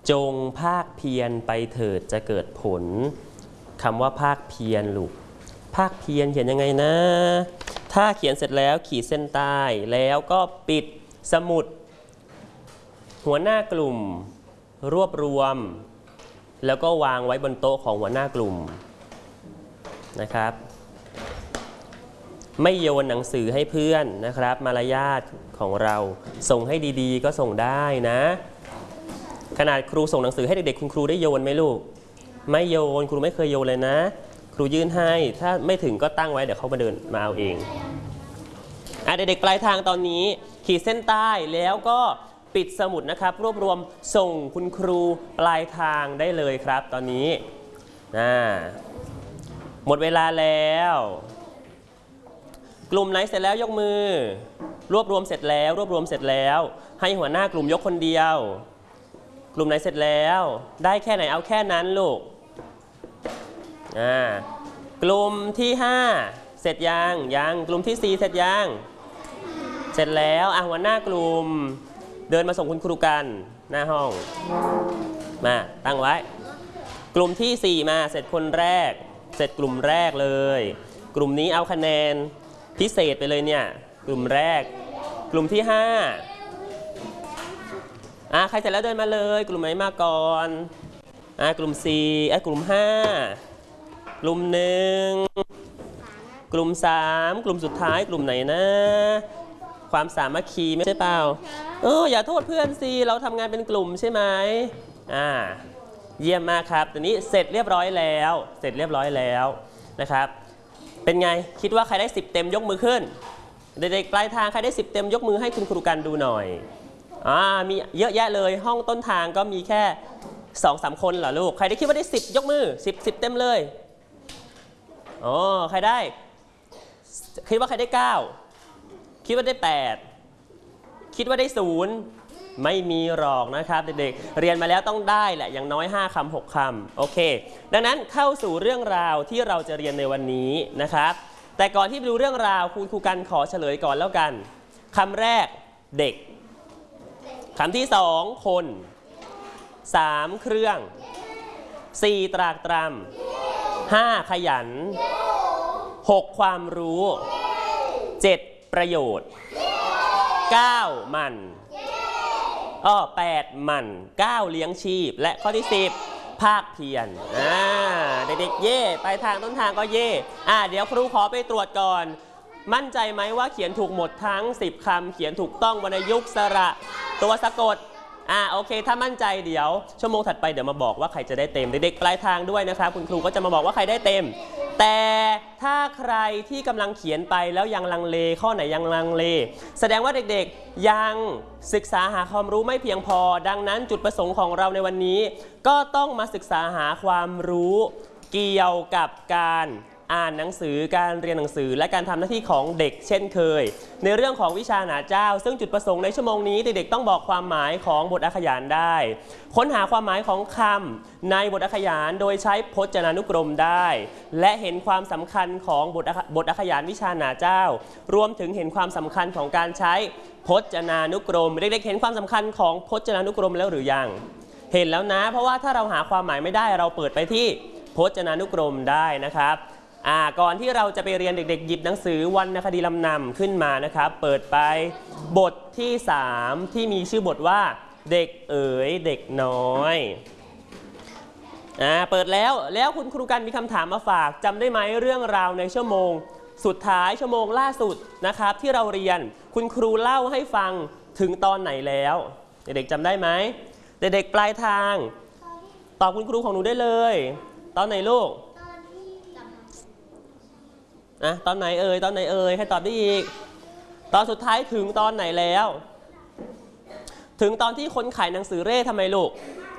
จงภาคเพียรไปเถิดจะเกิดผลคำว่าภาคเพียรลูกภาคเพียรเขียนยังไงนะถ้าเขียนเสร็จแล้วขีดเส้นใต้แล้วก็ปิดสมุดหัวหน้ากลุ่มรวบรวมแล้วก็วางไว้บนโต๊ะของหัวหน้ากลุ่มนะครับไม่โยนหนังสือให้เพื่อนนะครับมารยาทของเราส่งให้ดีๆก็ส่งได้นะขนาดครูส่งหนังสือให้เด็กๆคุณครูได้โยนไหมลูกไม่โยนครูไม่เคยโยนเลยนะครูยื่นให้ถ้าไม่ถึงก็ตั้งไว้เดี๋ยวเขามาเดินมาเอาเองเด็กๆปลายทางตอนนี้ขีดเส้นใต้แล้วก็ปิดสมุดนะครับรวบรวมส่งคุณครูปลายทางได้เลยครับตอนนี้หมดเวลาแล้วกลุ่มไหนเสร็จแล้วยกมือรวบรวมเสร็จแล้วให้หัวหน้ากลุ่มยกคนเดียวกลุ่มไหนเสร็จแล้วได้แค่ไหนเอาแค่นั้นลูกกลุ่มที่5เสร็จยังกลุ่มที่4เสร็จยังเสร็จแล้วหัวหน้ากลุ่มเดินมาส่งคุณครูกันหน้าห้องมาตั้งไว้กลุ่มที่4มาเสร็จคนแรกเสร็จกลุ่มแรกเลยกลุ่มนี้เอาคะแนนพิเศษไปเลยเนี่ยกลุ่มแรกกลุ่มที่5ใครเสร็จแล้วเดินมาเลยกลุ่มไหนมาก่อนกลุ่ม4กลุ่ม5กลุ่ม1กลุ่ม3กลุ่มสุดท้ายกลุ่มไหนนะความสามัคคีไม่ใช่เปล่าอย่าโทษเพื่อนสิเราทำงานเป็นกลุ่มใช่ไหมเยี่ยมมากครับตอนนี้เสร็จเรียบร้อยแล้วนะครับเป็นไงคิดว่าใครได้10เต็มยกมือขึ้นเด็กๆปลายทางใครได้10เต็มยกมือให้คุณครูกันดูหน่อยมีเยอะแยะเลยห้องต้นทางก็มีแค่ 2-3 คนเหรอลูกใครได้คิดว่าได้10ยกมือ10เต็มเลยใครได้คิดว่าใครได้9คิดว่าได้8คิดว่าได้0ไม่มีหรอกนะครับเด็กๆเรียนมาแล้วต้องได้แหละอย่างน้อย5 คำ 6 คำโอเคดังนั้นเข้าสู่เรื่องราวที่เราจะเรียนในวันนี้นะครับแต่ก่อนที่ไปดูเรื่องราวครูกันขอเฉลยก่อนแล้วกันคำแรกเด็กคำที่2คน3เครื่อง4ตรากตรำ5ขยัน6ความรู้7ประโยชน์9มัน8มัน9เลี้ยงชีพและข้อที่10ภาคเพียรเด็กๆเย่ไปทางต้นทางก็เย่เดี๋ยวครูขอไปตรวจก่อนมั่นใจไหมว่าเขียนถูกหมดทั้ง10คำเขียนถูกต้องวรรณยุกต์สระตัวสะกดโอเคถ้ามั่นใจเดี๋ยวชั่วโมงถัดไปเดี๋ยวมาบอกว่าใครจะได้เต็มเด็กๆปลายทางด้วยนะครับคุณครูก็จะมาบอกว่าใครได้เต็มแต่ถ้าใครที่กำลังเขียนไปแล้วยังลังเลข้อไหนยังลังเลแสดงว่าเด็กๆยังศึกษาหาความรู้ไม่เพียงพอดังนั้นจุดประสงค์ของเราในวันนี้ก็ต้องมาศึกษาหาความรู้เกี่ยวกับการอ่านหนังสือการเรียนหนังสือและการทำหน้าที่ของเด็กเช่นเคยในเรื่องของวิชาหนาเจ้าซึ่งจุดประสงค์ในชั่วโมงนี้เด็กๆต้องบอกความหมายของบทอักขยานได้ค้นหาความหมายของคำในบทอักขยานโดยใช้พจนานุกรมได้และเห็นความสำคัญของบทอักขยานวิชาหนาเจ้ารวมถึงเห็นความสำคัญของการใช้พจนานุกรมเด็กๆเห็นความสำคัญของพจนานุกรมแล้วหรือยังเห็นแล้วนะเพราะว่าถ้าเราหาความหมายไม่ได้เราเปิดไปที่พจนานุกรมได้นะครับก่อนที่เราจะไปเรียนเด็กๆหยิบหนังสือวรรณคดีลำนำขึ้นมานะครับเปิดไปบทที่3ที่มีชื่อบทว่าเด็กเอ๋ยเด็กน้อยเปิดแล้วคุณครูกันมีคำถามมาฝากจำได้ไหมเรื่องราวในชั่วโมงสุดท้ายชั่วโมงล่าสุดนะครับที่เราเรียนคุณครูเล่าให้ฟังถึงตอนไหนแล้วเด็กๆจำได้ไหมเด็กๆปลายทางตอบคุณครูของหนูได้เลยตอนไหนลูกตอนไหนเอ่ยให้ตอบได้อีกตอนสุดท้ายถึงตอนไหนแล้วถึงตอนที่คนขายหนังสือเร่ทำไมลูก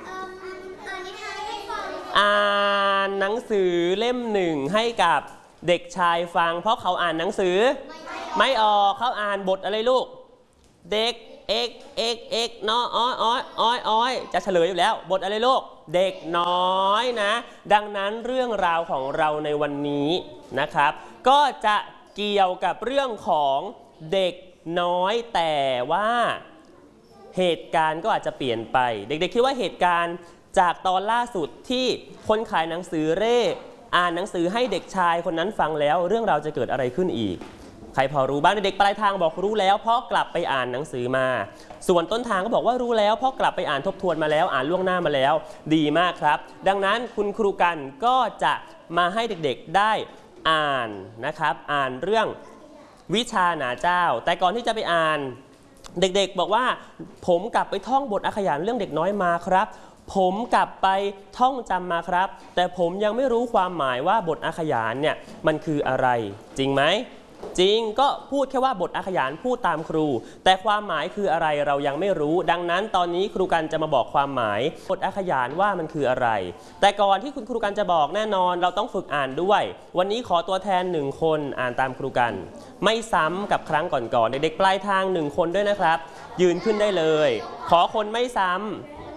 อ่านหนังสือเล่ม1ให้กับเด็กชายฟังเพราะเขาอ่านหนังสือไม่ออกเขาอ่านบทอะไรลูกเด็กเอกน้อยจะเฉลยอยู่แล้วบทอะไรลูกเด็กน้อยนะดังนั้นเรื่องราวของเราในวันนี้นะครับก็จะเกี่ยวกับเรื่องของเด็กน้อยแต่ว่าเหตุการณ์ก็อาจจะเปลี่ยนไป เด็กๆคิดว่าเหตุการณ์จากตอนล่าสุดที่คนขายหนังสือเร่อ่านหนังสือให้เด็กชายคนนั้นฟังแล้วเรื่องราวจะเกิดอะไรขึ้นอีกใครพอรู้บ้างเด็กปลายทางบอกรู้แล้วเพราะกลับไปอ่านหนังสือมาส่วนต้นทางก็บอกว่ารู้แล้วเพราะกลับไปอ่านทบทวนมาแล้วอ่านล่วงหน้ามาแล้วดีมากครับดังนั้นคุณครูกันก็จะมาให้เด็กๆได้อ่านนะครับอ่านเรื่องวิชาหนาเจ้าแต่ก่อนที่จะไปอ่านเด็กๆบอกว่าผมกลับไปท่องบทอาขยานเรื่องเด็กน้อยมาครับผมกลับไปท่องจำมาครับแต่ผมยังไม่รู้ความหมายว่าบทอาขยานเนี่ยมันคืออะไรจริงไหมจริงก็พูดแค่ว่าบทอาขยานพูดตามครูแต่ความหมายคืออะไรเรายังไม่รู้ดังนั้นตอนนี้ครูกันจะมาบอกความหมายบทอาขยานว่ามันคืออะไรแต่ก่อนที่คุณครูกันจะบอกแน่นอนเราต้องฝึกอ่านด้วยวันนี้ขอตัวแทน1คนอ่านตามครูกันไม่ซ้ำกับครั้งก่อนๆเด็กๆปลายทาง1คนด้วยนะครับยืนขึ้นได้เลยขอคนไม่ซ้ำ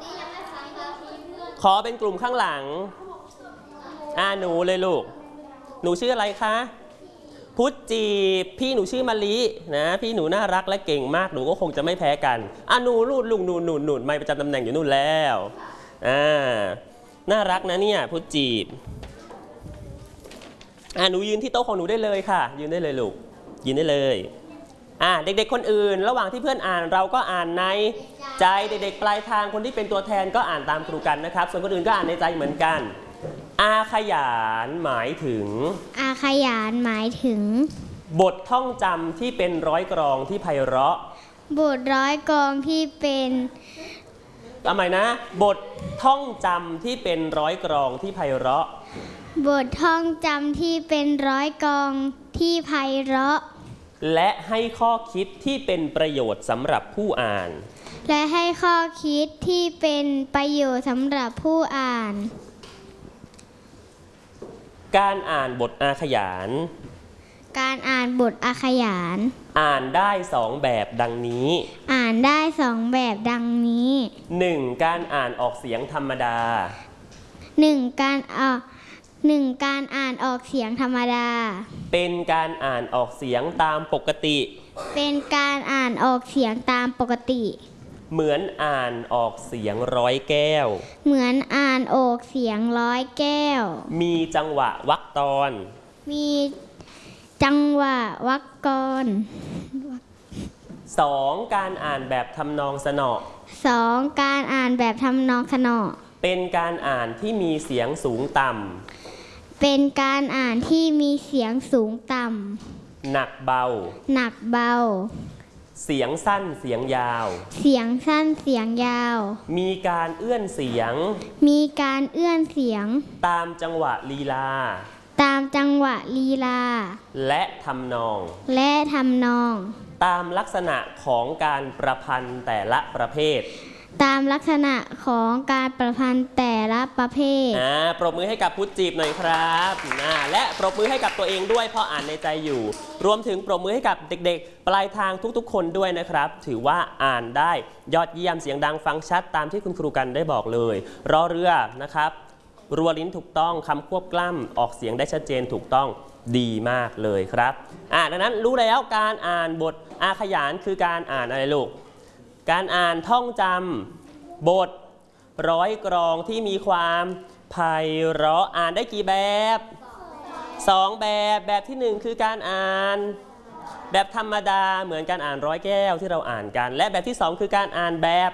ขอเป็นกลุ่มข้างหลังหนูเลยลูกหนูชื่ออะไรคะพุทธจีบพี่หนูชื่อมะลินะพี่หนูน่ารักและเก่งมากหนูก็คงจะไม่แพ้กันหนูลูดลุงหนูไม่ประจำตำแหน่งอยู่นู่นแล้วน่ารักนะเนี่ยพุทธจีบหนูยืนที่โต๊ะของหนูได้เลยค่ะยืนได้เลยลูกยืนได้เลยเด็กๆคนอื่นระหว่างที่เพื่อนอ่านเราก็อ่านในใจเด็กๆปลายทางคนที่เป็นตัวแทนก็อ่านตามครูกันนะครับส่วนคนอื่นก็อ่านในใจเหมือนกันอาขยานหมายถึงบทท่องจำที่เป็นร้อยกลองที่ไพเราะบทร้อยกลองที่เป็นทำไมนะบทท่องจำที่เป็นร้อยกลองที่ไพเราะบทท่องจำที่เป็นร้อยกลองที่ไพเราะและให้ข้อคิดที่เป็นประโยชน์สำหรับผู้อ่านและให้ข้อคิดที่เป็นประโยชน์สำหรับผู้อ่านการอ่านบทอาขยานอ่านได้2แบบดังนี้1การอ่านออกเสียงธรรมดาการอ่านออกเสียงธรรมดาเป็นการอ่านออกเสียงตามปกติเหมือนอ่านออกเสียงร้อยแก้วมีจังหวะวรรคตอน2การอ่านแบบทำนองสนอเป็นการอ่านที่มีเสียงสูงต่ำหนักเบาเสียงสั้นเสียงยาวมีการเอื้อนเสียงตามจังหวะลีลาและทำนองตามลักษณะของการประพันธ์แต่ละประเภทปรบมือให้กับพุทธจีบหน่อยครับและปรบมือให้กับตัวเองด้วยเพราะอ่านในใจอยู่รวมถึงปรบมือให้กับเด็กๆปลายทางทุกๆคนด้วยนะครับถือว่าอ่านได้ยอดเยี่ยมเสียงดังฟังชัดตามที่คุณครูกันได้บอกเลยรอเรือนะครับรัวลิ้นถูกต้องคำควบกล้ำออกเสียงได้ชัดเจนถูกต้องดีมากเลยครับดังนั้นรู้แล้วการอ่านบทอาขยานคือการอ่านอะไรลูกการอ่านท่องจำบทร้อยกลองที่มีความไพเราะอ่านได้กี่แบบ2แบบที่1คือการอ่านแบบธรรมดาเหมือนการอ่านร้อยแก้วที่เราอ่านกันและแบบที่2คือการอ่านแบบ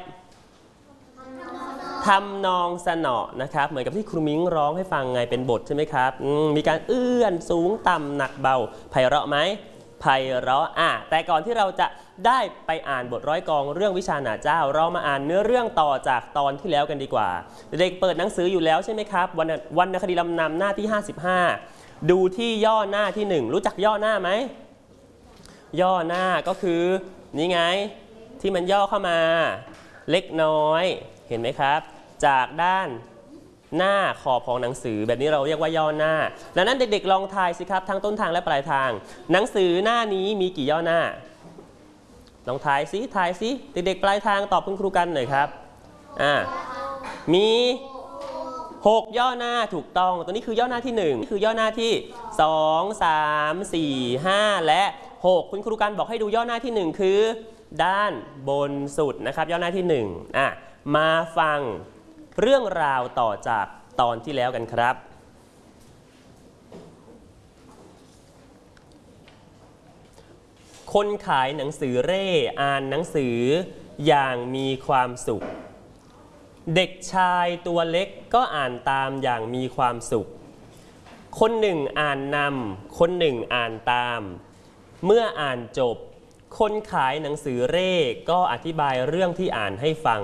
ทำนองสนอนะครับเหมือนกับที่ครูมิ้งร้องให้ฟังไงเป็นบทใช่ไหมครับมีการเอื้อนสูงต่ำหนักเบาไพเราะไหมไพเราะแต่ก่อนที่เราจะได้ไปอ่านบทร้อยกลองเรื่องวิชาหนาเจ้าเรามาอ่านเนื้อเรื่องต่อจากตอนที่แล้วกันดีกว่าเด็กเปิดหนังสืออยู่แล้วใช่ไหมครับวรรณคดีลำนำหน้าที่55ดูที่ย่อหน้าที่1รู้จักย่อหน้าไหมย่อหน้าก็คือนี่ไงที่มันย่อเข้ามาเล็กน้อยเห็นไหมครับจากด้านหน้าขอบของหนังสือแบบนี้เราเรียกว่าย่อหน้าดังนั้นเด็กๆลองทายสิครับทั้งต้นทางและปลายทางหนังสือหน้านี้มีกี่ย่อหน้าลองทายสิเด็กๆปลายทางตอบคุณครูกันหน่อยครับมี6ย่อหน้าถูกต้องตัวนี้คือย่อหน้าที่1นี่คือย่อหน้าที่2 3 4 5และ6คุณครูกันบอกให้ดูย่อหน้าที่1คือด้านบนสุดนะครับย่อหน้าที่1มาฟังเรื่องราวต่อจากตอนที่แล้วกันครับคนขายหนังสือเร่อ่านหนังสืออย่างมีความสุขเด็กชายตัวเล็กก็อ่านตามอย่างมีความสุขคนหนึ่งอ่านนำคนหนึ่งอ่านตามเมื่ออ่านจบคนขายหนังสือเร่ก็อธิบายเรื่องที่อ่านให้ฟัง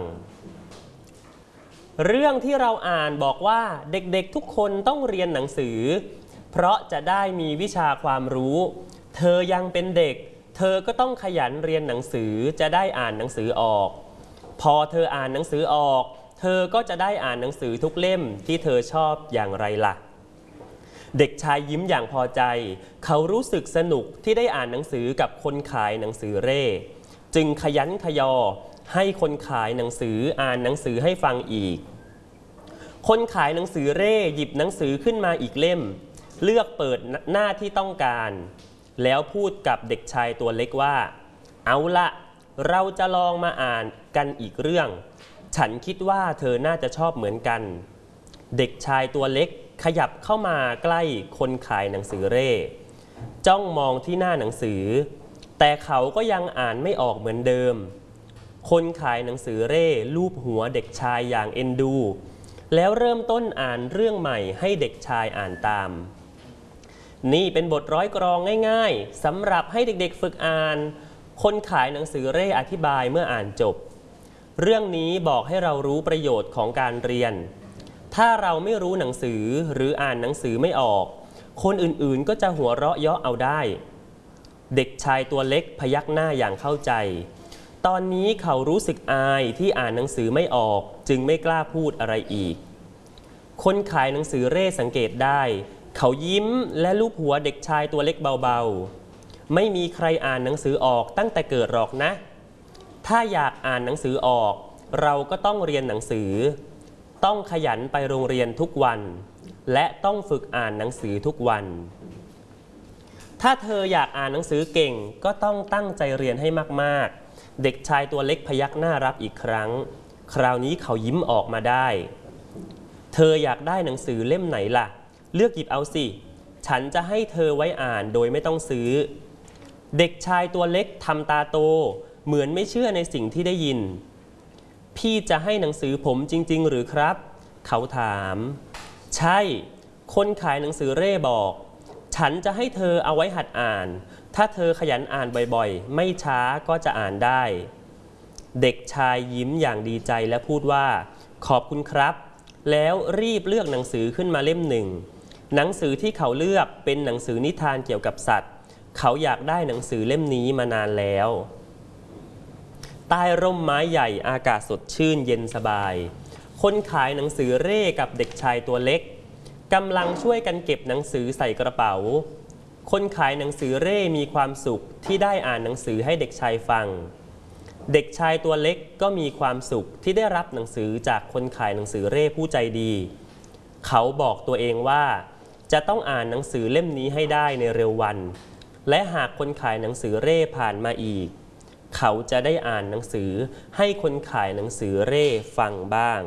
เรื่องที่เราอ่านบอกว่าเด็กๆทุกคนต้องเรียนหนังสือเพราะจะได้มีวิชาความรู้เธอยังเป็นเด็กเธอก็ต้องขยันเรียนหนังสือจะได้อ่านหนังสือออกพอเธออ่านหนังสือออกเธอก็จะได้อ่านหนังสือทุกเล่มที่เธอชอบอย่างไรล่ะเด็กชายยิ้มอย่างพอใจเขารู้สึกสนุกที่ได้อ่านหนังสือกับคนขายหนังสือเร่จึงขยันขยอให้คนขายหนังสืออ่านหนังสือให้ฟังอีกคนขายหนังสือเร่หยิบหนังสือขึ้นมาอีกเล่มเลือกเปิดหน้าที่ต้องการแล้วพูดกับเด็กชายตัวเล็กว่าเอาละเราจะลองมาอ่านกันอีกเรื่องฉันคิดว่าเธอน่าจะชอบเหมือนกันเด็กชายตัวเล็กขยับเข้ามาใกล้คนขายหนังสือเร่จ้องมองที่หน้าหนังสือแต่เขาก็ยังอ่านไม่ออกเหมือนเดิมคนขายหนังสือเร่ลูบหัวเด็กชายอย่างเอ็นดูแล้วเริ่มต้นอ่านเรื่องใหม่ให้เด็กชายอ่านตามนี่เป็นบทร้อยกลองง่ายๆสำหรับให้เด็กๆฝึกอ่านคนขายหนังสือเร่อธิบายเมื่ออ่านจบเรื่องนี้บอกให้เรารู้ประโยชน์ของการเรียนถ้าเราไม่รู้หนังสือหรืออ่านหนังสือไม่ออกคนอื่นๆก็จะหัวเราะเยาะเอาได้เด็กชายตัวเล็กพยักหน้าอย่างเข้าใจตอนนี้เขารู้สึกอายที่อ่านหนังสือไม่ออกจึงไม่กล้าพูดอะไรอีกคนขายหนังสือเร่สังเกตได้เขายิ้มและลูบหัวเด็กชายตัวเล็กเบาๆไม่มีใครอ่านหนังสือออกตั้งแต่เกิดหรอกนะถ้าอยากอ่านหนังสือออกเราก็ต้องเรียนหนังสือต้องขยันไปโรงเรียนทุกวันและต้องฝึกอ่านหนังสือทุกวันถ้าเธออยากอ่านหนังสือเก่งก็ต้องตั้งใจเรียนให้มากๆเด็กชายตัวเล็กพยักหน้ารับอีกครั้งคราวนี้เขายิ้มออกมาได้เธออยากได้หนังสือเล่มไหนล่ะเลือกหยิบเอาสิฉันจะให้เธอไว้อ่านโดยไม่ต้องซื้อเด็กชายตัวเล็กทำตาโตเหมือนไม่เชื่อในสิ่งที่ได้ยินพี่จะให้หนังสือผมจริงๆหรือครับเขาถามใช่คนขายหนังสือเร่บอกฉันจะให้เธอเอาไว้หัดอ่านถ้าเธอขยันอ่านบ่อยๆไม่ช้าก็จะอ่านได้เด็กชายยิ้มอย่างดีใจและพูดว่าขอบคุณครับแล้วรีบเลือกหนังสือขึ้นมาเล่มหนึ่งหนังสือที่เขาเลือกเป็นหนังสือนิทานเกี่ยวกับสัตว์เขาอยากได้หนังสือเล่มนี้มานานแล้วใต้ร่มไม้ใหญ่อากาศสดชื่นเย็นสบายคนขายหนังสือเร่กับเด็กชายตัวเล็กกำลังช่วยกันเก็บหนังสือใส่กระเป๋าคนขายหนังสือเร่มีความสุขที่ได้อ่านหนังสือให้เด็กชายฟังเด็กชายตัวเล็กก็มีความสุขที่ได้รับหนังสือจากคนขายหนังสือเร่ผู้ใจดีเขาบอกตัวเองว่าจะต้องอ่านหนังสือเล่มนี้ให้ได้ในเร็ววันและหากคนขายหนังสือเร่ผ่านมาอีกเขาจะได้อ่านหนังสือให้คนขายหนังสือเร่ฟังบ้าง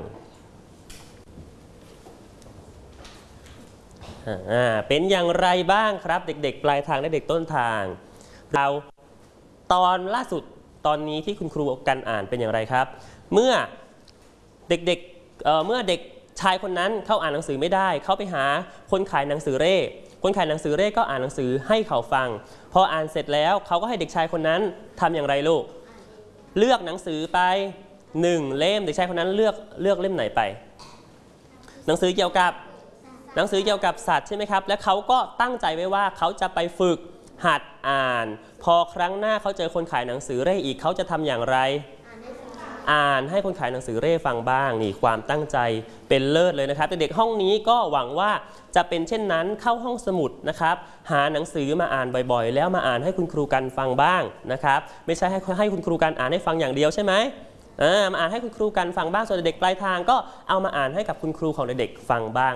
เป็นอย่างไรบ้างครับเด็กๆปลายทางและเด็กต้นทางเราตอนล่าสุดตอนนี้ที่คุณครูกันอ่านเป็นอย่างไรครับเมื่อเด็กชายคนนั้นเขาอ่านหนังสือไม่ได้เขาไปหาคนขายหนังสือเร่คนขายหนังสือเร่ก็อ่านหนังสือให้เขาฟังพออ่านเสร็จแล้วเขาก็ให้เด็กชายคนนั้นทำอย่างไรลูกเลือกหนังสือไป1เล่มเด็กชายคนนั้นเลือกเล่มไหนไปหนังสือเกี่ยวกับสัตว์ใช่ไหมครับและเขาก็ตั้งใจไว้ว่าเขาจะไปฝึกหัดอ่านพอครั้งหน้าเขาเจอคนขายหนังสือเร่อีกเขาจะทำอย่างไรอ่านให้คนขายหนังสือเร่ฟังบ้างนี่ความตั้งใจเป็นเลิศเลยนะครับเด็กๆห้องนี้ก็หวังว่าจะเป็นเช่นนั้นเข้าห้องสมุดนะครับหาหนังสือมาอ่านบ่อยๆแล้วมาอ่านให้คุณครูกันฟังบ้างนะครับไม่ใช่ให้คุณครูกันอ่านให้ฟังอย่างเดียวใช่ไหมมาอ่านให้คุณครูกันฟังบ้างส่วนเด็กปลายทางก็เอามาอ่านให้กับคุณครูของเด็กๆฟังบ้าง